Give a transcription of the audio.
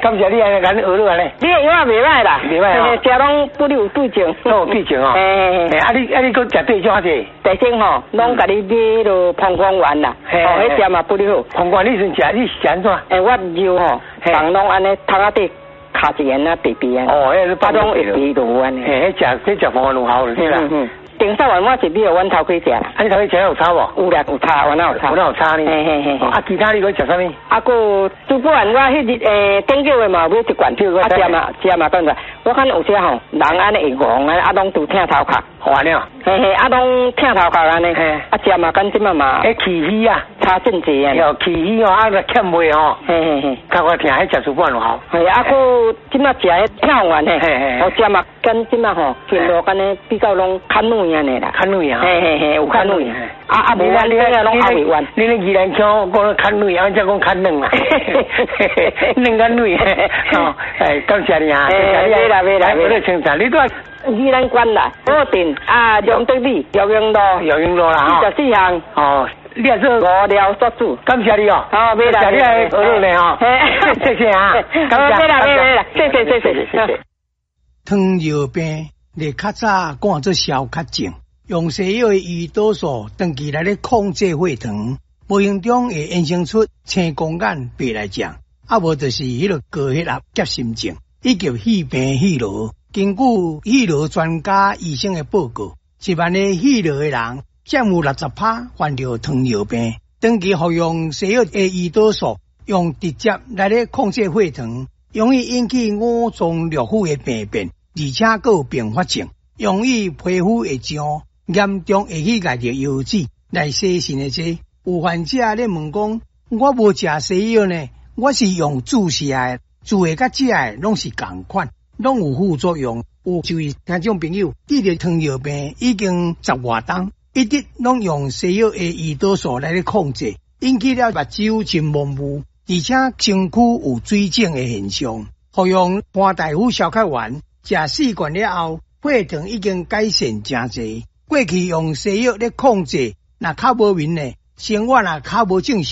感谢你安尼甲你学落安尼。 你的药啊袂歹啦， 袂歹哦。 食拢不有对症。 都有对症哦。你搁食对种啊济？ 第三吼，拢甲你买落膀胱丸啦，迄点嘛不哩好。 膀胱你是食安怎？ 我肉吼，人拢安尼汤仔底卡一盐啊，白白啊。 哦，迄是巴拢会肥落安尼。 迄食膀胱有效了，对啦。 顶3丸我是买阮头家食啦。 你头家食有差无？ 有啦，有差，有哪有差？ 有哪有差呢？其他你搁食啥物？个猪骨丸我迄日顶个月嘛买一罐，食嘛顿个。我看有些吼，人安尼会戆啊，拢拄疼头壳。 安尼哦。 拢疼头壳安尼。食嘛干即嘛嘛。 气虚啊， 差真济啊。 气虚哦，欠袂吼。较我听迄食猪骨丸有效。 个即嘛食迄跳丸我食嘛跟即嘛吼，经络安尼比较拢较软安尼啦。较软啊。有较软。无丸你啊拢阿袂丸。 你宜兰腔讲较软，安则讲较嫩啊。嫩较软。感谢你啊。 买啦。 我咧清查，你都宜兰县啦，保定杨德里、姚永路啦，44项。 你也是 5料做主。 感谢你哦。 买啦。 感谢你来学路呢哦。谢谢啊。 感谢。买啦。谢。 糖尿病你较早讲做消较症，用西药的胰岛素长期来咧控制血糖，无形中会衍生出青光眼、白内障，无就是迄个高血压、急心症以及肺病、肺痨。根据肺痨专家医生的报告，1万个肺痨的人，占有60%患着糖尿病。长期服用西药的胰岛素，用直接来咧控制血糖，容易引起五脏六腑的病变，而且还有并发症，容易皮肤会痒，严重会去家着油脂来洗肾的这。有患者咧问讲，我无食西药呢，我是用注射的，注的甲食的拢是同款，拢有副作用。有一位听众朋友，伊着糖尿病已经10外冬，一直拢用西药的胰岛素来咧控制，引起了目睭真模糊，而且身躯有水肿的现象。服用潘大夫消较丸，食4罐了后，血糖已经改善真侪。过去用西药咧控制，若较无明呢，生活若较无正常。